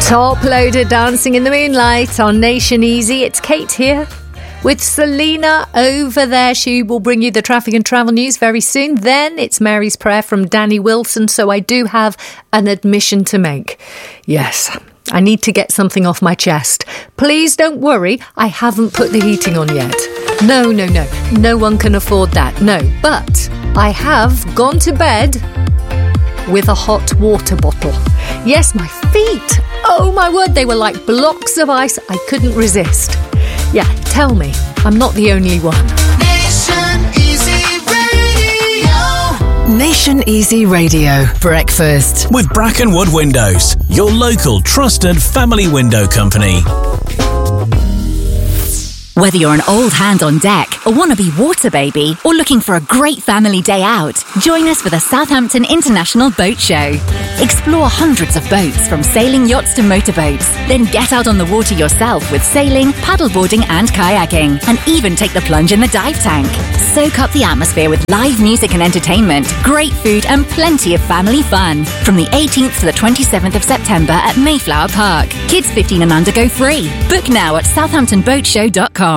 Top loader dancing in the moonlight on Nation Easy. It's Kate here with Selena over there. She will bring you the traffic and travel news very soon. Then it's Mary's Prayer from Danny Wilson. So I do have an admission to make. Yes, I need to get something off my chest. Please don't worry, I haven't put the heating on yet. No. No one can afford that, no. But I have gone to bed with a hot water bottle. Yes, my feet. Oh my word, they were like blocks of ice. I couldn't resist. Yeah, tell me, I'm not the only one. Nation Easy Radio. Nation Easy Radio. Breakfast. With Brackenwood Windows, your local trusted family window company. Whether you're an old hand on deck, a wannabe water baby, or looking for a great family day out, join us for the Southampton International Boat Show. Explore hundreds of boats, from sailing yachts to motorboats. Then get out on the water yourself with sailing, paddleboarding and kayaking, and even take the plunge in the dive tank. Soak up the atmosphere with live music and entertainment, great food and plenty of family fun. From the 18th to the 27th of September at Mayflower Park. Kids 15 and under go free. Book now at southamptonboatshow.com.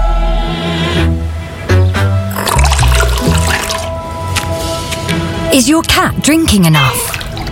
Is your cat drinking enough?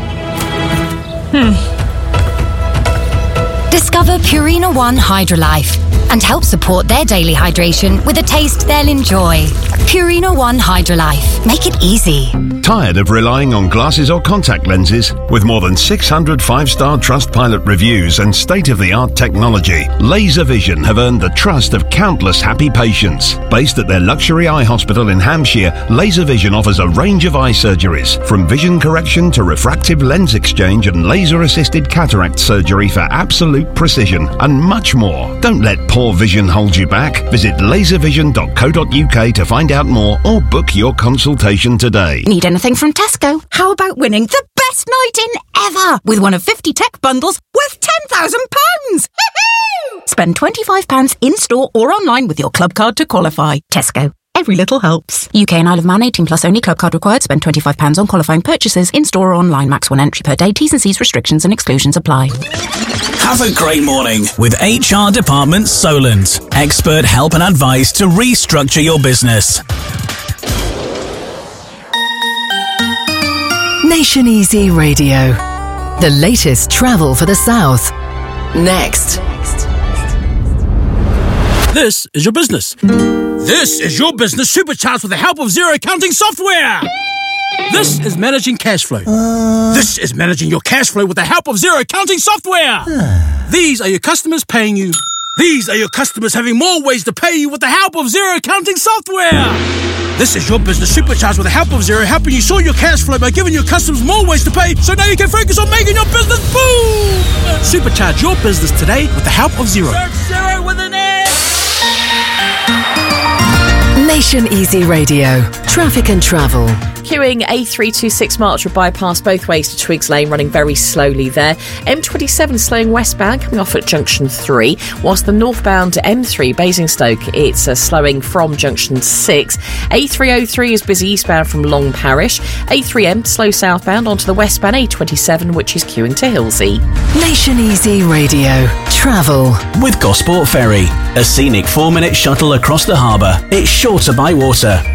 Discover Purina One Hydrolife and help support their daily hydration with a taste they'll enjoy. Purina One Hydrolife. Make it easy. Tired of relying on glasses or contact lenses? With more than 600 five-star Trustpilot reviews and state-of-the-art technology, Laser Vision have earned the trust of countless happy patients. Based at their luxury eye hospital in Hampshire, Laser Vision offers a range of eye surgeries, from vision correction to refractive lens exchange and laser-assisted cataract surgery for absolute precision, and much more. Don't let poor vision hold you back. Visit laservision.co.uk to find out more or book your consultation today. Need anything from Tesco? How about winning the best night in ever with one of 50 tech bundles worth £10,000? Spend £25 in-store or online with your club card to qualify. Tesco. Every little helps. UK and Isle of Man 18 plus only. Club card required. Spend £25 on qualifying purchases in-store or online. Max 1 entry per day. T's and C's, restrictions and exclusions apply. Have a great morning with HR Department Solent. Expert help and advice to restructure your business. Nation Easy Radio. The latest travel for the South. Next. This is your business. This is your business supercharged with the help of Xero accounting software. This is managing cash flow. This is managing your cash flow with the help of Xero accounting software. These are your customers paying you. These are your customers having more ways to pay you with the help of Xero accounting software. This is your business supercharged with the help of Xero, helping you sort your cash flow by giving your customers more ways to pay, so now you can focus on making your business boom. Supercharge your business today with the help of Xero. Search Xero with an S. Nation Easy Radio. Traffic and travel. Queuing A326 Marchwood bypass both ways to Twigs Lane, running very slowly there. M27 slowing westbound, coming off at Junction 3, whilst the northbound M3 Basingstoke, it's slowing from Junction 6. A303 is busy eastbound from Long Parish. A3M slow southbound onto the westbound A27, which is queuing to Hilsey. Nation Easy Radio. Travel. With Gosport Ferry, a scenic 4-minute shuttle across the harbour. It's shorter by water.